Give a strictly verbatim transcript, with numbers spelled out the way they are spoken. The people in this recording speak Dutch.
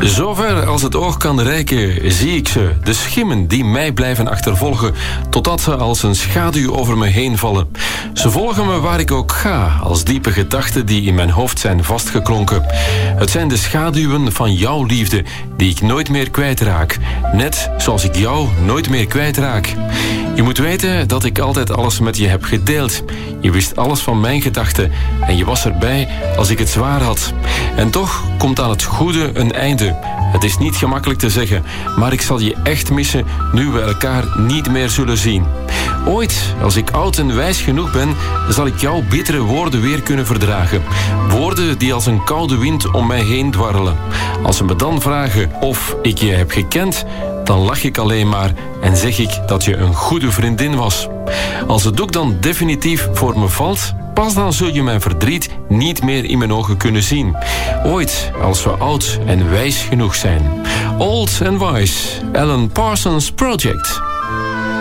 Zover als het oog kan reiken, zie ik ze, de schimmen die mij blijven achtervolgen, totdat ze als een schaduw over me heen vallen. Ze volgen me waar ik ook ga, als diepe gedachten die in mijn hoofd zijn vastgeklonken. Het zijn de schaduwen van jouw liefde, die ik nooit meer kwijtraak. Net zoals ik jou nooit meer kwijtraak. Je moet weten dat ik altijd alles met je heb gedeeld. Je wist alles van mijn gedachten en je was erbij als ik het zwaar had. En toch komt aan het goede een einde. Het is niet gemakkelijk te zeggen, maar ik zal je echt missen nu we elkaar niet meer zullen zien. Ooit, als ik oud en wijs genoeg ben, zal ik jouw bittere woorden weer kunnen verdragen. Woorden die als een koude wind om mij heen dwarrelen. Als ze me dan vragen of ik je heb gekend, dan lach ik alleen maar en zeg ik dat je een goede vriendin was. Als het doek dan definitief voor me valt, pas dan zul je mijn verdriet niet meer in mijn ogen kunnen zien. Ooit, als we oud en wijs genoeg zijn. Old and Wise, Alan Parsons Project.